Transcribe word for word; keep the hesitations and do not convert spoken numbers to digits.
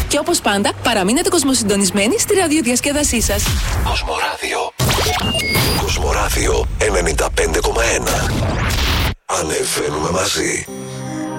Και όπως πάντα, παραμείνετε κοσμοσυντονισμένοι στη ραδιοδιασκέδασή σας. Κοσμοράδιο. Κοσμοράδιο ενενήντα πέντε κόμμα ένα. Ανεβαίνουμε μαζί.